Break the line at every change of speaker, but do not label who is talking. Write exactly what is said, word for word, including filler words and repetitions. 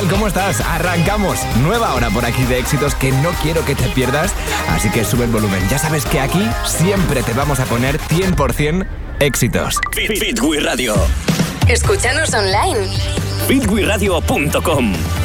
tal? ¿Cómo estás? Arrancamos. Nueva hora por aquí de éxitos que no quiero que te pierdas, así que sube el volumen. Ya sabes que aquí siempre te vamos a poner cien por ciento éxitos.
Fit, Fit, Fit Radio.
Escúchanos online.
fit wi radio punto com.